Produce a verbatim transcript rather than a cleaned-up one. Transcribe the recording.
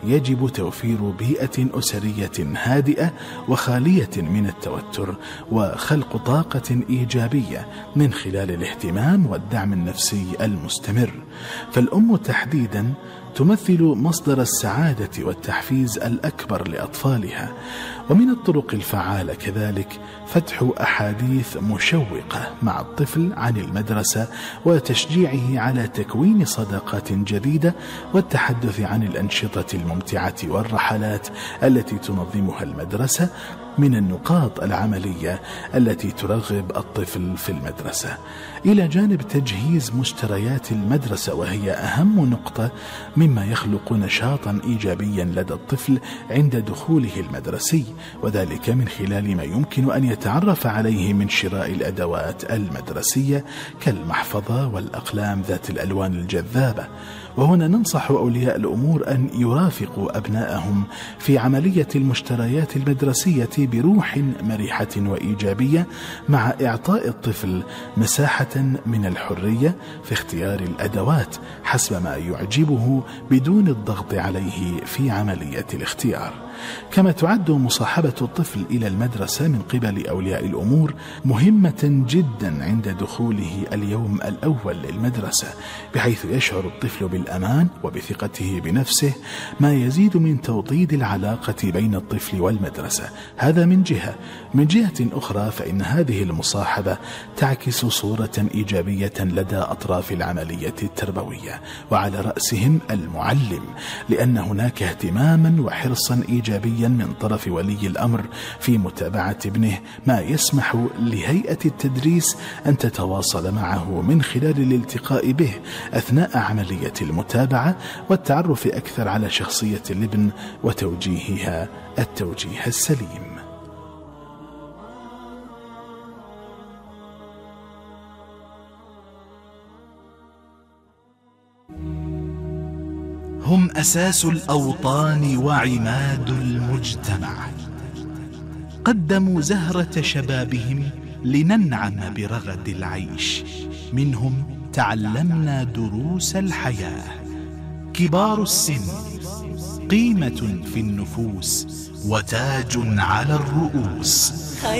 يجب توفير بيئة أسرية هادئة وخالية من التوتر، وخلق طاقة إيجابية من خلال الاهتمام والدعم النفسي المستمر. فالأم تحديدا تمثل مصدر السعادة والتحفيز الأكبر لأطفالها. ومن الطرق الفعالة كذلك فتح أحاديث مشوقة مع الطفل عن المدرسة وتشجيعه على تكوين صداقات جديدة، والتحدث عن الأنشطة الممتعة والرحلات التي تنظمها المدرسة من النقاط العملية التي ترغب الطفل في المدرسة، إلى جانب تجهيز مشتريات المدرسة، وهي أهم نقطة مما يخلق نشاطا إيجابيا لدى الطفل عند دخوله المدرسي، وذلك من خلال ما يمكن أن يتعرف عليه من شراء الأدوات المدرسية كالمحفظة والأقلام ذات الألوان الجذابة. وهنا ننصح أولياء الأمور أن يرافقوا أبنائهم في عملية المشتريات المدرسية بروح مرحة وإيجابية، مع إعطاء الطفل مساحة من الحرية في اختيار الأدوات حسب ما يعجبه بدون الضغط عليه في عملية الاختيار. كما تعد مصاحبة الطفل إلى المدرسة من قبل أولياء الأمور مهمة جدا عند دخوله اليوم الأول للمدرسة، بحيث يشعر الطفل بالأمان وبثقته بنفسه، ما يزيد من توطيد العلاقة بين الطفل والمدرسة. هذا من جهة. من جهة أخرى فإن هذه المصاحبة تعكس صورة إيجابية لدى أطراف العملية التربوية، وعلى رأسهم المعلم، لأن هناك اهتماما وحرصا إيجابيا من طرف ولي الأمر في متابعة ابنه، ما يسمح لهيئة التدريس أن تتواصل معه من خلال الالتقاء به أثناء عملية المتابعة، والتعرف أكثر على شخصية الابن وتوجيهها التوجيه السليم. هم أساس الأوطان وعماد المجتمع، قدموا زهرة شبابهم لننعم برغد العيش، منهم تعلمنا دروس الحياة. كبار السن قيمة في النفوس وتاج على الرؤوس.